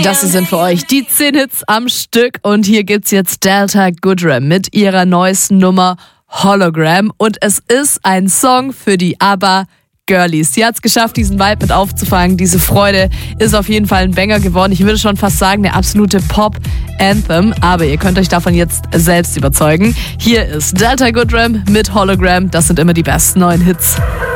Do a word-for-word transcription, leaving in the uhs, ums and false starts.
Das sind für euch die zehn Hits am Stück und hier gibt's jetzt Delta Goodrem mit ihrer neuesten Nummer Hologram und es ist ein Song für die ABBA Girlies. Sie hat's geschafft, diesen Vibe mit aufzufangen. Diese Freude ist auf jeden Fall ein Banger geworden. Ich würde schon fast sagen, der absolute Pop-Anthem. Aber ihr könnt euch davon jetzt selbst überzeugen. Hier ist Delta Goodrem mit Hologram. Das sind immer die besten neuen Hits.